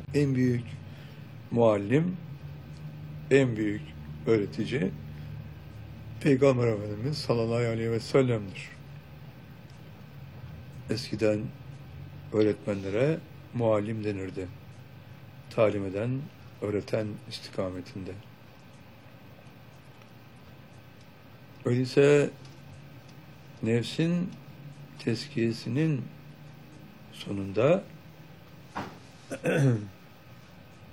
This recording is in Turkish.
en büyük muallim, en büyük öğretici Peygamber Efendimiz sallallahu aleyhi ve sellem'dir. Eskiden öğretmenlere muallim denirdi. Talim eden, öğreten istikametinde. Öyleyse nefsin tezkiyesinin sonunda